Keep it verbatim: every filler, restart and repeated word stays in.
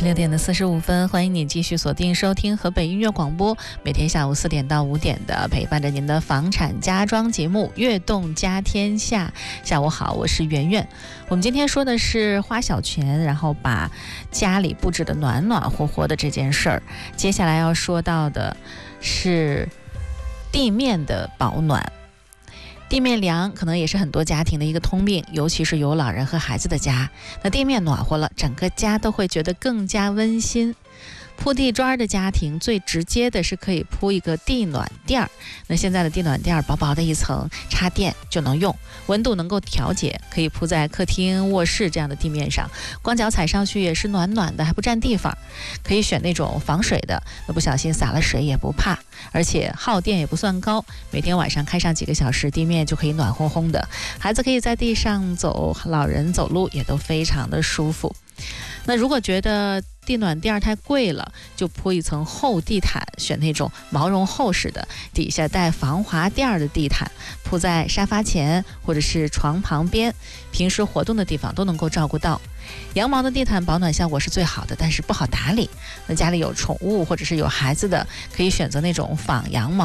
十六点的四十五分，欢迎你继续锁定收听河北音乐广播，每天下午四点到五点的陪伴着您的房产家装节目《悦动家天下》。下午好，我是圆圆。我们今天说的是花小钱，然后把家里布置的暖暖和和的这件事儿。接下来要说到的是地面的保暖。地面凉可能也是很多家庭的一个通病，尤其是有老人和孩子的家，那地面暖和了，整个家都会觉得更加温馨。铺地砖的家庭最直接的是可以铺一个地暖垫儿，那现在的地暖垫儿薄薄的一层，插电就能用，温度能够调节，可以铺在客厅、卧室这样的地面上，光脚踩上去也是暖暖的，还不占地方。可以选那种防水的，那不小心洒了水也不怕，而且耗电也不算高，每天晚上开上几个小时，地面就可以暖烘烘的，孩子可以在地上走，老人走路也都非常的舒服。那如果觉得地暖垫太贵了，就铺一层厚地毯，选那种毛绒厚实的，底下带防滑垫的地毯，铺在沙发前或者是床旁边，平时活动的地方都能够照顾到。羊毛的地毯保暖效果是最好的，但是不好打理。那家里有宠物或者是有孩子的，可以选择那种仿羊毛